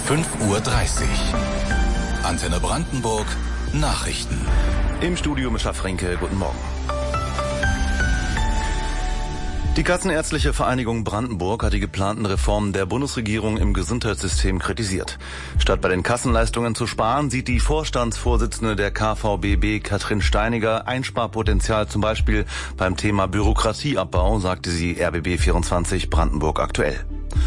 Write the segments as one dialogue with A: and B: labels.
A: 5:30 Uhr. Antenne Brandenburg, Nachrichten.
B: Im Studio Mischa Frenke, guten Morgen. Die Kassenärztliche Vereinigung Brandenburg hat die geplanten Reformen der Bundesregierung im Gesundheitssystem kritisiert. Statt bei den Kassenleistungen zu sparen, sieht die Vorstandsvorsitzende der KVBB, Katrin Steiniger, Einsparpotenzial zum Beispiel beim Thema Bürokratieabbau, sagte sie RBB24 Brandenburg aktuell.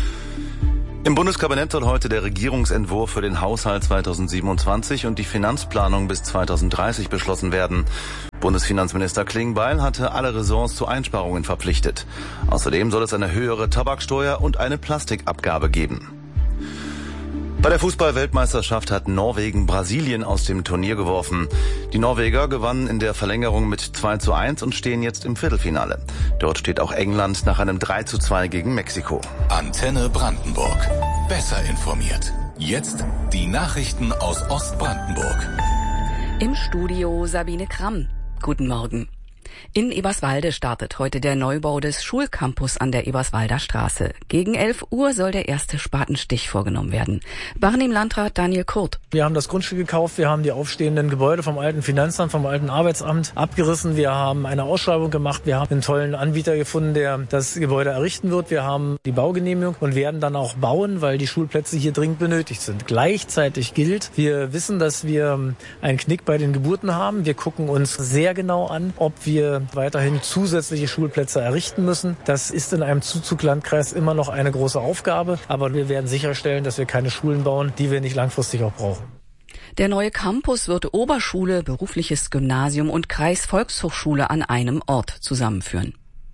B: Im Bundeskabinett soll heute der Regierungsentwurf für den Haushalt 2027 und die Finanzplanung bis 2030 beschlossen werden. Bundesfinanzminister Klingbeil hatte alle Ressorts zu Einsparungen verpflichtet. Außerdem soll es eine höhere Tabaksteuer und eine Plastikabgabe geben. Bei der Fußball-Weltmeisterschaft hat Norwegen Brasilien aus dem Turnier geworfen. Die Norweger gewannen in der Verlängerung mit 2:1 und stehen jetzt im Viertelfinale. Dort steht auch England nach einem 3:2 gegen Mexiko.
A: Antenne Brandenburg. Besser informiert. Jetzt die Nachrichten aus Ostbrandenburg.
C: Im Studio Sabine Kramm. Guten Morgen. In Eberswalde startet heute der Neubau des Schulcampus an der Eberswalder Straße. Gegen 11 Uhr soll der erste Spatenstich vorgenommen werden. Barnim-Landrat Daniel Kurt.
D: Wir haben das Grundstück gekauft, wir haben die aufstehenden Gebäude vom alten Finanzamt, vom alten Arbeitsamt abgerissen. Wir haben eine Ausschreibung gemacht, wir haben einen tollen Anbieter gefunden, der das Gebäude errichten wird. Wir haben die Baugenehmigung und werden dann auch bauen, weil die Schulplätze hier dringend benötigt sind. Gleichzeitig gilt, wir wissen, dass wir einen Knick bei den Geburten haben. Wir gucken uns sehr genau an, ob wir weiterhin zusätzliche Schulplätze errichten müssen. Das ist in einem Zuzuglandkreis immer noch eine große Aufgabe, aber wir werden sicherstellen, dass wir keine Schulen bauen, die wir nicht langfristig auch brauchen.
C: Der neue Campus wird Oberschule, berufliches Gymnasium und Kreisvolkshochschule an einem Ort zusammenführen.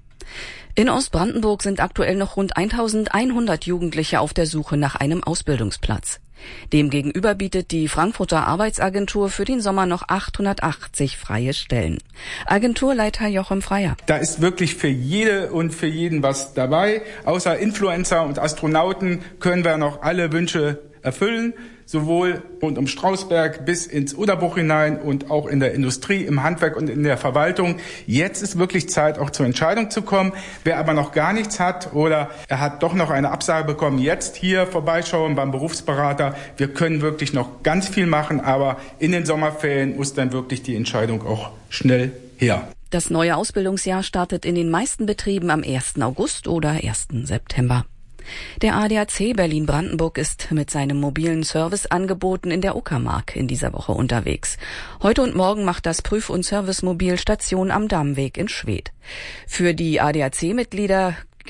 C: In Ostbrandenburg sind aktuell noch rund 1100 Jugendliche auf der Suche nach einem Ausbildungsplatz. Demgegenüber bietet die Frankfurter Arbeitsagentur für den Sommer noch 880 freie Stellen. Agenturleiter Joachim Freier.
E: Da ist wirklich für jede und für jeden was dabei. Außer Influencer und Astronauten können wir noch alle Wünsche erfüllen. Sowohl rund um Strausberg bis ins Oderbruch hinein und auch in der Industrie, im Handwerk und in der Verwaltung. Jetzt ist wirklich Zeit, auch zur Entscheidung zu kommen. Wer aber noch gar nichts hat oder er hat doch noch eine Absage bekommen, jetzt hier vorbeischauen beim Berufsberater. Wir können wirklich noch ganz viel machen, aber in den Sommerferien muss dann wirklich die Entscheidung auch schnell her.
C: Das neue Ausbildungsjahr startet in den meisten Betrieben am 1. August oder 1. September. Der ADAC Berlin-Brandenburg ist mit seinem mobilen Serviceangeboten in der Uckermark in dieser Woche unterwegs. Heute und morgen macht das Prüf- und Servicemobil Station am Dammweg in Schwedt. Für die ADAC-Mitglieder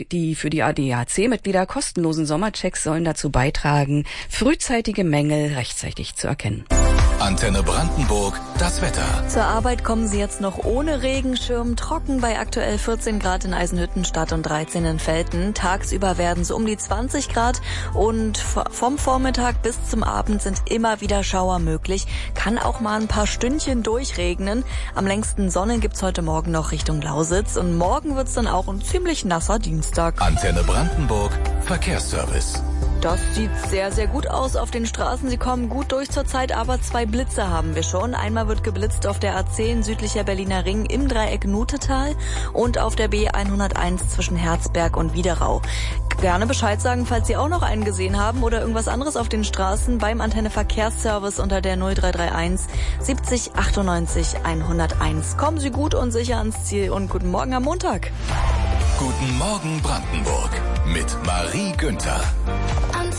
C: kostenlosen Sommerchecks sollen dazu beitragen, frühzeitige Mängel rechtzeitig zu erkennen.
A: Antenne Brandenburg, das Wetter.
F: Zur Arbeit kommen Sie jetzt noch ohne Regenschirm, trocken bei aktuell 14 Grad in Eisenhüttenstadt und 13 in Velten. Tagsüber werden es um die 20 Grad und vom Vormittag bis zum Abend sind immer wieder Schauer möglich. Kann auch mal ein paar Stündchen durchregnen. Am längsten Sonne gibt's heute Morgen noch Richtung Lausitz und morgen wird's dann auch ein ziemlich nasser Dienstag.
A: Antenne Brandenburg, Verkehrsservice.
F: Das sieht sehr, sehr gut aus auf den Straßen. Sie kommen gut durch zurzeit, aber 2 Blitze haben wir schon. Einmal wird geblitzt auf der A10 südlicher Berliner Ring im Dreieck Nutetal und auf der B101 zwischen Herzberg und Widerau. Gerne Bescheid sagen, falls Sie auch noch einen gesehen haben oder irgendwas anderes auf den Straßen beim Antenne Verkehrsservice unter der 0331 70 98 101. Kommen Sie gut und sicher ans Ziel und guten Morgen am Montag.
A: Guten Morgen Brandenburg mit Marie Günther.